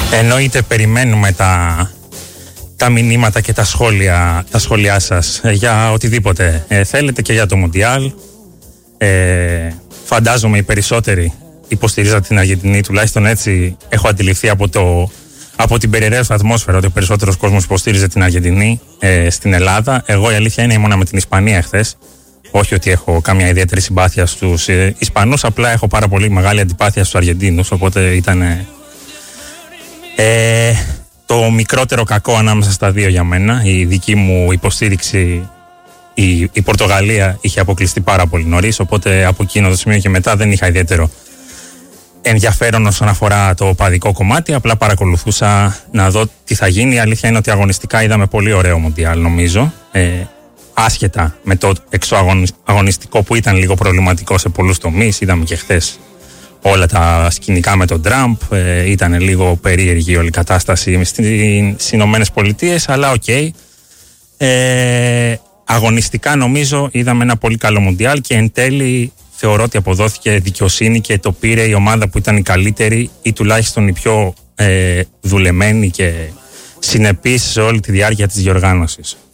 Εννοείται, περιμένουμε τα μηνύματα και τα σχόλιά σας για οτιδήποτε θέλετε και για το Μουντιάλ. Φαντάζομαι οι περισσότεροι υποστηρίζατε την Αργεντινή, τουλάχιστον έτσι έχω αντιληφθεί από την περιραίουσα ατμόσφαιρα, ότι ο περισσότερος κόσμος υποστήριζε την Αργεντινή στην Ελλάδα. Εγώ η αλήθεια είναι ήμουνα με την Ισπανία χθες. Όχι ότι έχω καμιά ιδιαίτερη συμπάθεια στους Ισπανούς, απλά έχω πάρα πολύ μεγάλη αντιπάθεια στους Αργεντίνους, οπότε ήταν το μικρότερο κακό ανάμεσα στα δύο για μένα. Η δική μου υποστήριξη, η Πορτογαλία είχε αποκλειστεί πάρα πολύ νωρίς, οπότε από εκείνο το σημείο και μετά δεν είχα ιδιαίτερο ενδιαφέρον όσον αφορά το οπαδικό κομμάτι. Απλά παρακολουθούσα να δω τι θα γίνει. Η αλήθεια είναι ότι αγωνιστικά είδαμε πολύ ωραίο Μουντιάλ, νομίζω. Άσχετα με το εξωαγωνιστικό που ήταν λίγο προβληματικό σε πολλούς τομείς. Είδαμε και χθες όλα τα σκηνικά με τον Τραμπ. Ήταν λίγο περίεργη όλη η κατάσταση στις Ηνωμένες Πολιτείες, αλλά οκ. Αγωνιστικά νομίζω είδαμε ένα πολύ καλό Μουντιάλ και εν τέλει θεωρώ ότι αποδόθηκε δικαιοσύνη και το πήρε η ομάδα που ήταν η καλύτερη ή τουλάχιστον η πιο δουλεμένη και συνεπής σε όλη τη διάρκεια της διοργάνωσης.